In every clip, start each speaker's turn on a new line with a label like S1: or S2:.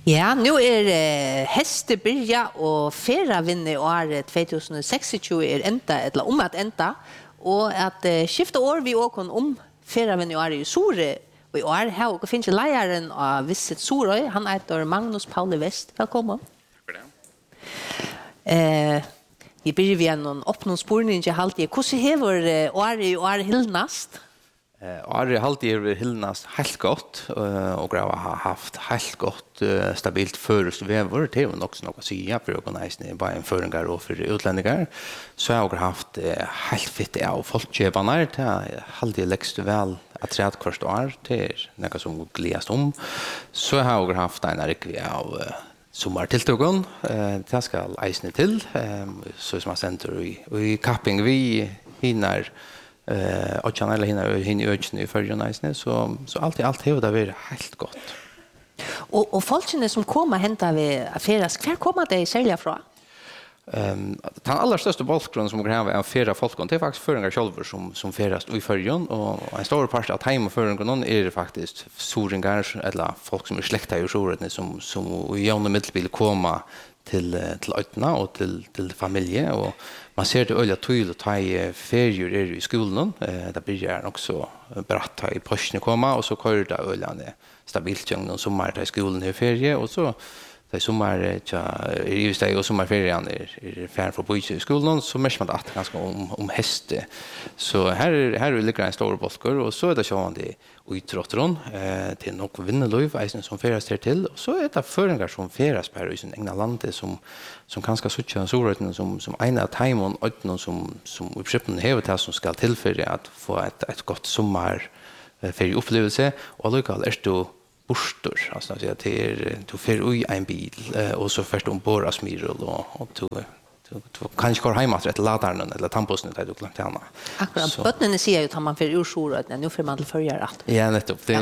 S1: Ja, nu Hestebyrja og Feravinne året 2026 enda, eller at enda, og at skifte år vi også Feravinne året i Sore, og i år her og finnes leieren av Visit Sorøy, han heter Magnus Pauli West. Velkommen. Vi börjar vi någon öppna spårning i halvtid. Hvordan hever året hildnast?
S2: Året halvtid hildnast helt godt, og grava har haft helt godt stabilt først vever. Det er också något att säga för organisationen, bara en föringar och för utlänningar. Så har jag haft helt fitt av folkköparna. Det är halvtid lägst väl att träda kvart år. Det är något som glädjas om. Så har jag haft en riktig av sommartiltogen, det skal eisne til, så som man sender i kapping vi hinner, åtjan eller hinner i økene i førgen eisne, så alt i alt har det vært helt godt.
S1: Og folkene som kommer hentet ved Feras, hver kommer det særlig fra?
S2: Den allra största bolkgrunden som kan ha fera folkon, det är faktiskt föringar själva som ferast i förrjön, och en stor part av time och föringar är faktiskt soringar eller folk som är släkta i soret som i jämna medelbil komma till ötna och till familje, och man ser det öliga tydligt att ta i ferier i skolan, där börjar också bratt ta i påskne komma, och så kör det öliga stabilt jämna sommar i skolan i ferie, och så det sommar i just det och sommarferien är färd för på i skolan, så mest man att ganska om häste. Så här ligger en stor bolkor, och så är det så det utrottron till något vinnelöv isen som feras här till, och så är det föringar som feras på i sin egna land som kanske sucha sorten som ena timon och som uppsköpten hävtar som ska tillföra att få ett gott sommar för upplevelse, och lokal är då bostor, alltså att du får i en bil och så först ombord smirol och du kanske går hem att ladaren eller tandposten där du glömt henne.
S1: Akkurat, bötterna säger ju att man får ur soret, nu får man förgöra allt.
S2: Ja, nettopp, det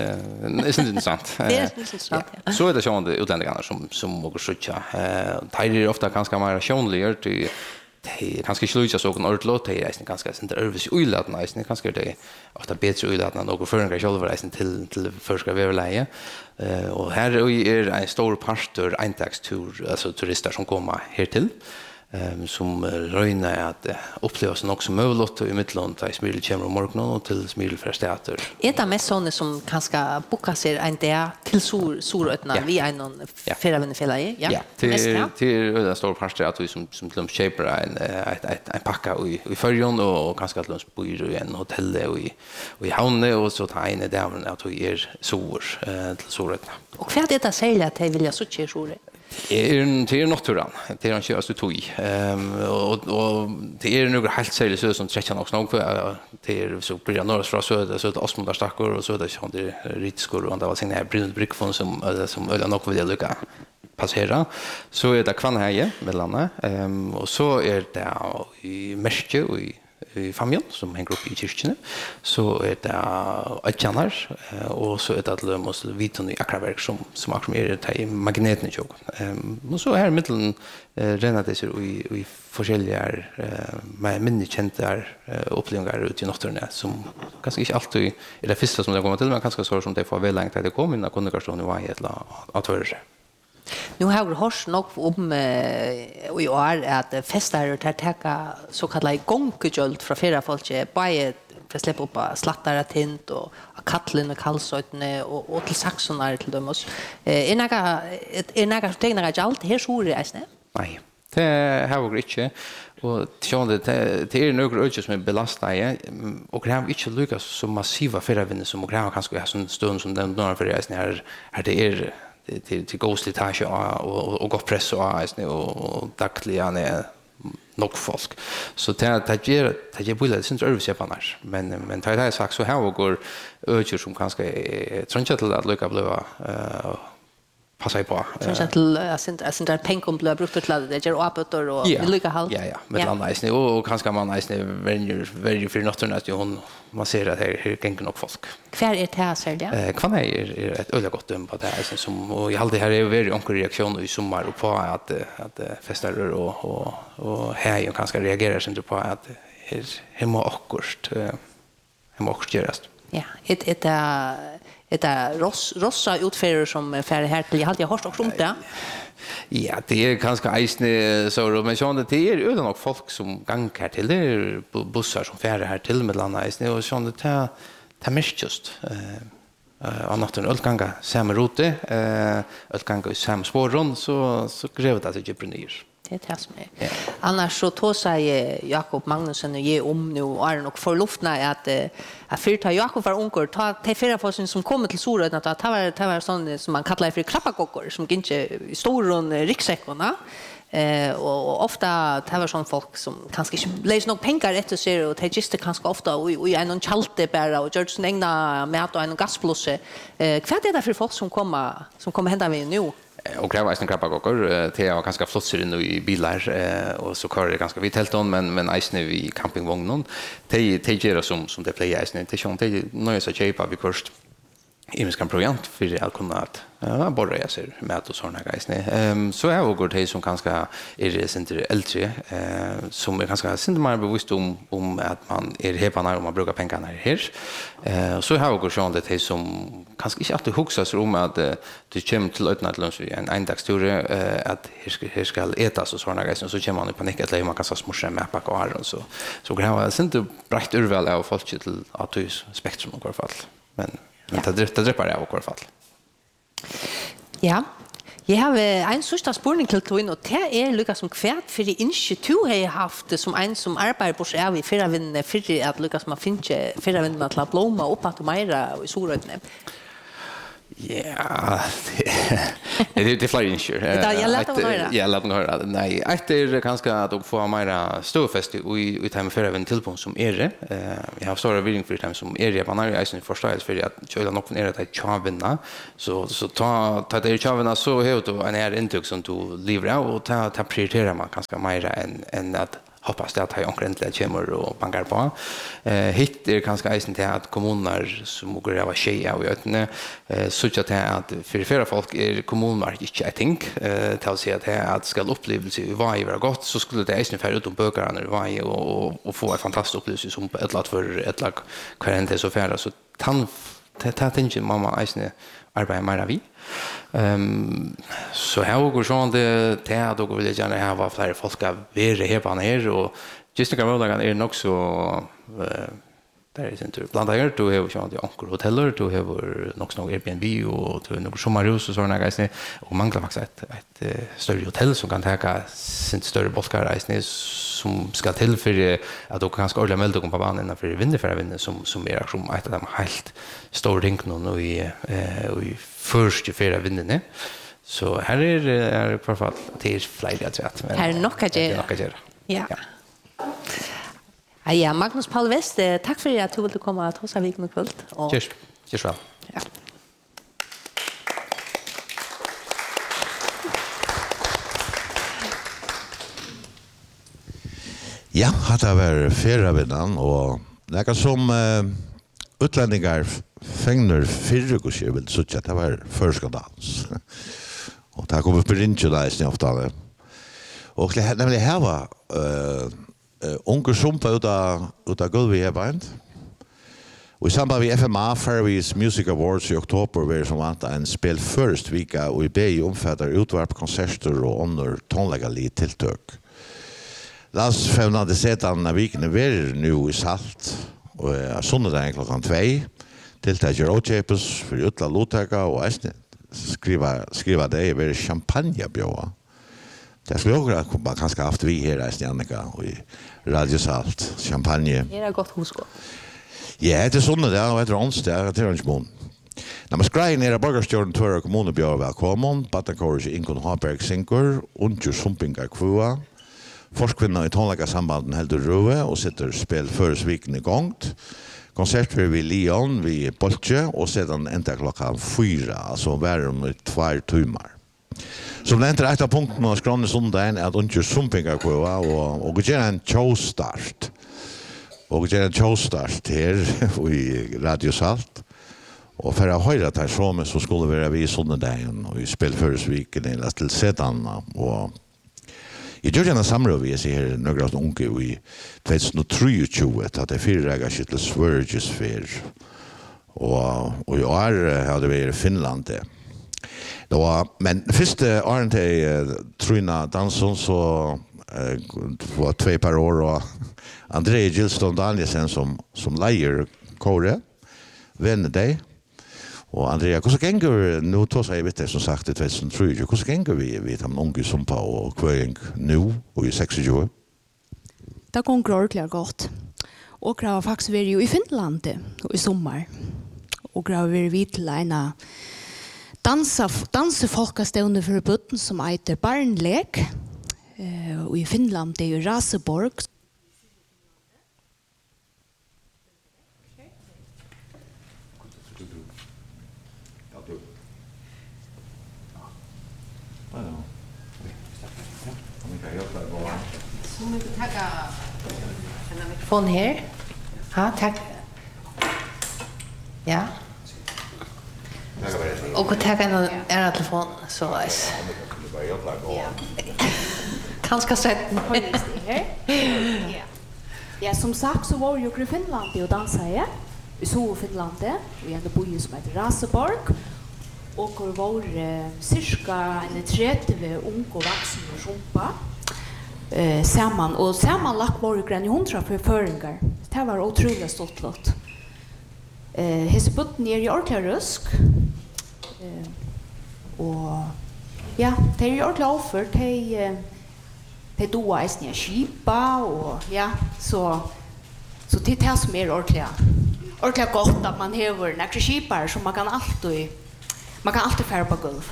S2: är intressant.
S1: Det är intressant, ja.
S2: Så är det sådana utlänningar som måste skjuta. Det är ofta ganska mer personliga, det är ganska sluta så kan ordlåt det är ganska inte övervis uladna, det kanske det ofta bättre uladna något föringar själva till förska överläge. Och här är en stor pastor eintagstur, alltså turister som kommer här till som röjnar att uppleva sig också möjligt i Midtland i Smyril kommer morgonen och till Smyril för teater.
S1: Är det mest sådana som kanske bokar sig en dag till Sorötna via en färavinnefälla?
S2: Ja, till en stor pastor att vi som till dem köper en packa i förrjön och kanske att de bor i en hotell i Havne, och så tar en där att vi är till Sorötna.
S1: Och för det säger att jag vill så tjej Sorötna.
S2: Det är naturen, det är en köraste tog. Och det är några helt särskilt så som träckar också nog för det är så börjar norra från söder så att Osmundar stackor och så där så det ritskor och det var sina brunbrickfon som ölla nog vill lucka passera. Så är det Kvannheje mellan och så är det i Märke och i familjen som hänger upp i kyrkene, så är det Ötjanar, och så är det att Lömos Viton i Akraverk som akkurat är det i magneten i tjog. Och så här i mitten renar det sig i forskjelliga med minnekända upplevelser ute i Nottorne som kanske inte alltid är det första som det kommer till, men kanske så som det får väl längt att det kommer innan kommunikationen var ett eller att höra sig.
S1: Nu har vi hört nog i år att festar tar täcka så kallade gångkjöld från flera folk, bara för att släppa upp slattare tint och kattlen och kallsötne och till saxonar till dem oss. Är några tegnar allt här så är det?
S2: Nej, det har vi inte. Och det är några ögon som är belastade, och det har inte lyckats så massiva färravinner som det har kanske ha sån stund som den norra färravinner här det är till god slitage och god press och dagliga nog folk. Så det ger bilder sin service på annars. Men det är sagt så här och går öger som kanske tror till att lycka bli passa på.
S1: Tror till att där pengar blir brukt till det ger uppåt och lycka halt.
S2: Ja, med andra isne och kanske man isne väljer för natten att man ser att här gänger nog folk.
S1: Kvar är det här så där?
S2: Kvar är ett öliga gott på det här som och i allt det här är väldigt onkel reaktion i sommar och på att festar och här och kanske reagerar inte på att här må akkurst göras.
S1: Ja, det rossa utfärder som färre här till. Jag hade hört också om det.
S2: Ja, det kanske eisne så, men sånn det utan nok folk som ganger til, det bussar som färre här till mellan eisne, og sånn det mest just. Och natten ölganga samma rute, ölganga i samma spårron, så grev det att det inte ner.
S1: Det är det som är. Ja. Annars så tog sig Jakob Magnusson och ge om nu och är nog för luftna att fyrta Jakob var unger, ta de fyra folk som kommer till Soröden, att det var sån som man kallar för klappakockor som inte i stor ryggsäckorna. Och ofta det var sån folk som kanske inte läser nog pengar efter sig och det gissar kanske ofta i en chalte bara och gör sin egna mat och en gasblusse. Vad är det för folk som kommer hända vi nu?
S2: Och kräva en krabbagockor till jag ganska flotser in i bilar och så kör det ganska vid tälton men isne vi campingvagnen det gör som det plejer isne det sånt det nöjer sig köpa vi först kan proviant för att kunna att borra jag ser med och såna grejer. Så jag går till som ganska center äldre som ganska synd man bevisst om att man heppa när man brukar pengarna här. Så jag går sånt det som kanske inte alltid huxas om att det kommer till utnätlunch en endagstur att här ska ätas och såna grejer så kommer man i panik att man kan smusha med packa och så gräva synd brett urval av folk till att spektrum i alla fall. Men det drippar det av i alla fall.
S1: Ja, jeg har en sørste spørning til tog inn, og det lykkes som kvært, for det ikke du har haft som en som arbeider på seg i fyrrevinnene, for at lykkes man finner fyrrevinnene til å blåme opp at du meira i Sorødene.
S2: Ja, det flyr inskjør.
S1: Jeg lærte å høre.
S2: Ja, lærte å høre. Nei, etter kanskje at du får mer ståfest i time fyrrevinnene tilbund som det. Jeg har større virkning for time som det. Man har jo eisen forståelse for at kjøyla nok at det tjavinna. Så ta det tjavinna så har du en inntrykk som du lever av, og ta prioriterer man kanskje mer enn at hoppas det att jag ordentligt kommer och bankar på. Hit kanske eisen till att kommuner som går av tjejer och ötne så att för flera folk kommunmark inte ett ting till att säga att ska upplevelse i varje vara gott så skulle det eisen för utom böckerna i varje och få en fantastisk upplevelse som på ett lag för ett lag kvarente så färra så tänker mamma eisen arbetar mer vi. Så här går sån det då vill jag gärna ha fler folk av vara här på här och just några månader nog så där inte bland annat du har ju ankor hoteller du har nog Airbnb och du några sommarhus och såna grejer och manglar faktiskt ett större hotell som kan ta sin större båtkarreisning som ska till för att då kanske ordla melda på banan för vinterfärden som som att de helt stor rink nu i första fyra vinnarna. Så här är för fall det är flyga rätt men
S1: här är nog att göra. Ja. Ja, Magnus Paul West, tack för att du ville komma till oss av Viken och kväll.
S2: Cheers väl.
S1: Ja.
S3: Ja, det var ferievinnan och det som utlänningar fängner fyrrugosje vill så att det var förskadans. Och det kommer på rinchen ofta. Och nämligen här var onkel Sumpa uta gulvi hebant. Og i samband med FMA Fairways Music Awards i oktober var som vant en spel först vika og i BI omfattar utvarp konserter og under tonlegali tiltøk. Landsfevnade setan av vikene var nu i Salt og sundagen klokkan 2. Tiltaker åkjepes for utla lottaka og skriva det i var champagnebjøa. Det skulle jag man kanske haft vi här i Annika och i Radio Salt champagne.
S1: Det är gott husko.
S3: Ja, det är såna där och det är onsdag det är inte mån. När man skrev ner Borgarstjärn Tvåra kommunen bjöd välkommen, Battenkorge Inkon Harberg Sinker, Untur Sumpingar Kvua. Forskvinna i tonlaga sambanden helt röve och sätter spel föresviken igång. Konsert vid Leon vid Bolche och sedan ända klockan 4, alltså var 2 timmar. Som det inte rätta punkten av skrån i sondagen är att Untur Sumpingar Kvua och gör en showstart. Och det är en showstart här i Radio Salt. Och för att höra det här så skulle vi vara vid sondagen och i spelföresviken eller till sedan. Och i Georgiana samråd vi ser här några unga i 2023 att det är 4 dagar till Sveriges för. Och i år hade vi i Finland det. Men första åren till Trina Dansson så var 2 per år och André Gillstone Danielsen som lejer kåre vänner dig. Och Andrea, hur ska gänga nu tar sig vet det som sagt det 2003. Hur ska gänga vi de unga som på och kväng nu och i 60 år.
S4: Det går ordentligt gott. Och jag har faktiskt varit i Finland i sommar. Och jag har varit vid till en dansefolkastående för butten som heter Barnlek. Och i Finland det är ju Raseborg.
S1: Så vi tacka en mikrofon här. Ja, tack. Ja. Och tacka en telefon så är kanske sett
S4: Ja, som sagt så var jag i Finland och dansade. Vi såg Finland och i en by som heter Raseborg. Och det var cirka 30 unga och vuxna och sjumpa. Sammanlagt var det 100 förföringar. Det var otroligt stort lott. Hesbutten är i ordentlig rusk. Och ja, det är ju ordentlig offer. Det då är snä skipa och ja, så det är som är ordentlig gott att man har några skipar som man kan alltid färra på golv.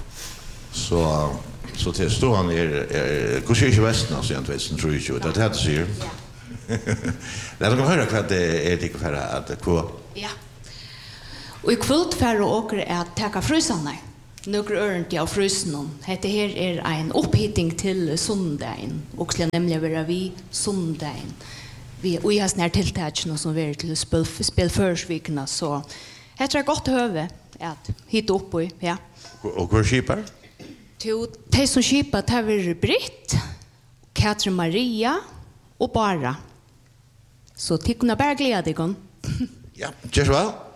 S3: Så till står han hur inte västern så jag vet inte tror jag det hade sig. Låt oss höra vad det är det för att på.
S4: Ja. Och i kvällt färra åker att ta frysarna. Några örnt av frysen. Det här är en upphitting till söndagen. Och skulle nämligen vara vi söndagen. Vi har såna här tilltäckna som vi är till spelförsvikna. Så jag tror gott höve att hit upp och ja.
S3: Och hur skipar?
S4: De som skipar det var Britt, Katrin Maria och Bara. Så tycker jag bara glädje.
S3: Ja, just väl.